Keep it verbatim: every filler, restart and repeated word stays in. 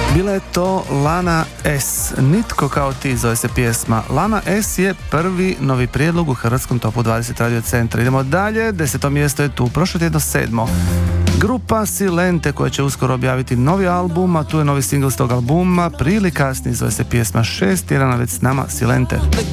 Bila je to Lana S. Nitko kao ti zove se pjesma. Lana S je prvi novi prijedlog u hrvatskom topu dvadeset Radio Centra. Idemo dalje, deseto mjesto je tu, prošlo tjedno sedmo. Grupa Silente koja će uskoro objaviti novi album, a tu je novi singl s tog albuma, prije ili kasnije zove se pjesma Šest tjedana već s nama Silente.